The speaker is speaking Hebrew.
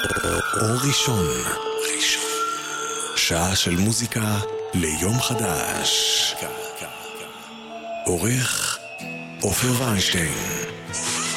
אור ראשון. שעה של מוזיקה ליום חדש. עורך עופר ויינשטיין.